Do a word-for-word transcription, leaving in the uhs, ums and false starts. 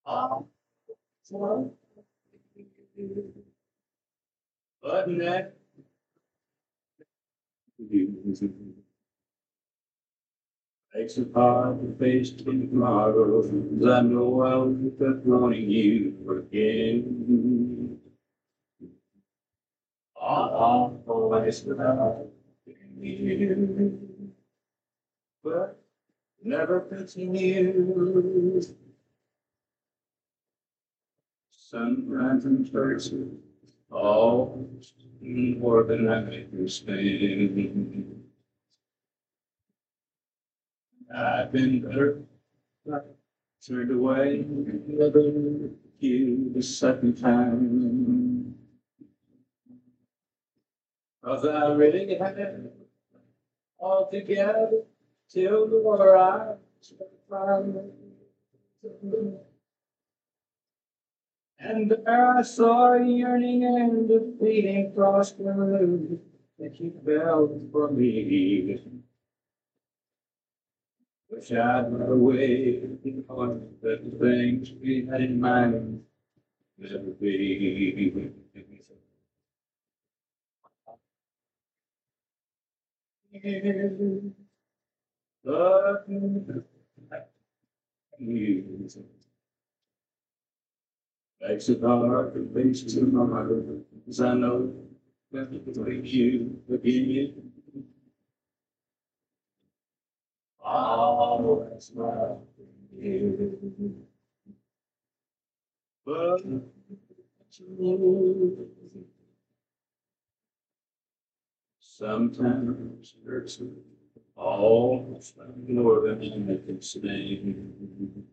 Oh, but next makes it hard to face tomorrow. 'Cause I know I'll wake up wanting you again. I'll always love you, but never continue. Sunrise and verses, all more than I can stand. I've been better, turned away, never you the second time. Cause I really had it all together till your eyes were crying. And there I saw a yearning and a fleeting cross the road that you felt for me. Wish I'd run away, knowing that the things we had in mind never be. Love you makes it hard to face tomorrow, 'cause I know that between you again. Always love you, but sometimes hurts almost more than I can stand.